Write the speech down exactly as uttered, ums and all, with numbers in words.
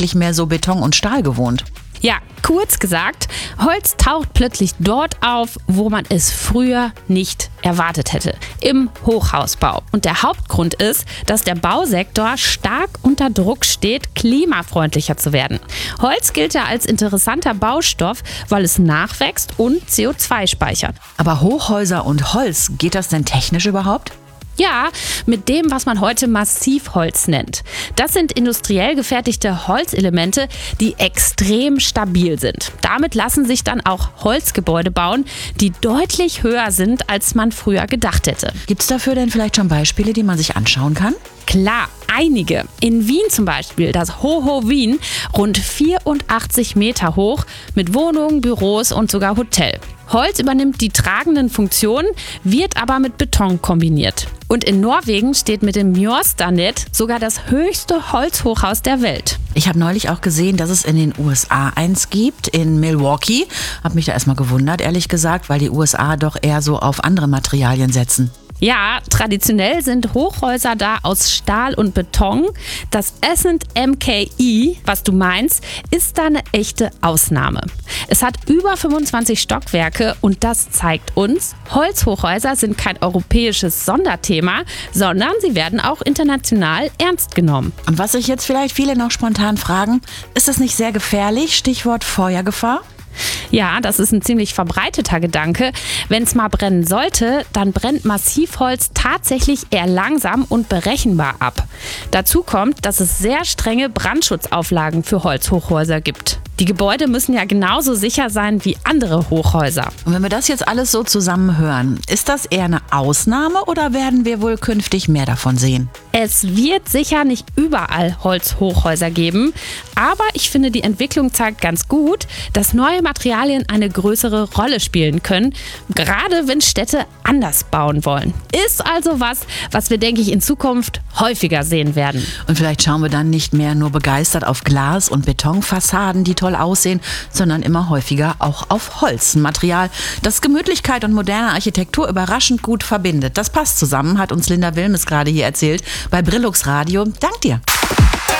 eigentlich mehr so Beton und Stahl gewohnt? Ja, kurz gesagt, Holz taucht plötzlich dort auf, wo man es früher nicht erwartet hätte, im Hochhausbau. Und der Hauptgrund ist, dass der Bausektor stark unter Druck steht, klimafreundlicher zu werden. Holz gilt ja als interessanter Baustoff, weil es nachwächst und C O zwei speichert. Aber Hochhäuser und Holz, geht das denn technisch überhaupt? Ja, mit dem, was man heute Massivholz nennt. Das sind industriell gefertigte Holzelemente, die extrem stabil sind. Damit lassen sich dann auch Holzgebäude bauen, die deutlich höher sind, als man früher gedacht hätte. Gibt es dafür denn vielleicht schon Beispiele, die man sich anschauen kann? Klar, einige. In Wien zum Beispiel, das Hoho Wien, rund vierundachtzig Meter hoch, mit Wohnungen, Büros und sogar Hotel. Holz übernimmt die tragenden Funktionen, wird aber mit Beton kombiniert. Und in Norwegen steht mit dem Mjøsstanet sogar das höchste Holzhochhaus der Welt. Ich habe neulich auch gesehen, dass es in den U S A eins gibt, in Milwaukee. Hab mich da erstmal gewundert, ehrlich gesagt, weil die U S A doch eher so auf andere Materialien setzen. Ja, traditionell sind Hochhäuser da aus Stahl und Beton. Das Ascent M K E, was du meinst, ist da eine echte Ausnahme. Es hat über fünfundzwanzig Stockwerke und das zeigt uns, Holzhochhäuser sind kein europäisches Sonderthema, sondern sie werden auch international ernst genommen. Und was sich jetzt vielleicht viele noch spontan fragen, ist das nicht sehr gefährlich? Stichwort Feuergefahr? Ja, das ist ein ziemlich verbreiteter Gedanke. Wenn es mal brennen sollte, dann brennt Massivholz tatsächlich eher langsam und berechenbar ab. Dazu kommt, dass es sehr strenge Brandschutzauflagen für Holzhochhäuser gibt. Die Gebäude müssen ja genauso sicher sein wie andere Hochhäuser. Und wenn wir das jetzt alles so zusammen hören, ist das eher eine Ausnahme oder werden wir wohl künftig mehr davon sehen? Es wird sicher nicht überall Holzhochhäuser geben, aber ich finde, die Entwicklung zeigt ganz gut, dass neue Materialien eine größere Rolle spielen können, gerade wenn Städte anders bauen wollen. Ist also was, was wir, denke ich, in Zukunft häufiger sehen werden. Und vielleicht schauen wir dann nicht mehr nur begeistert auf Glas- und Betonfassaden, die toll aussehen, sondern immer häufiger auch auf Holz. Ein Material, das Gemütlichkeit und moderne Architektur überraschend gut verbindet. Das passt zusammen, hat uns Linda Wilmes gerade hier erzählt bei Brillux Radio. Dank dir.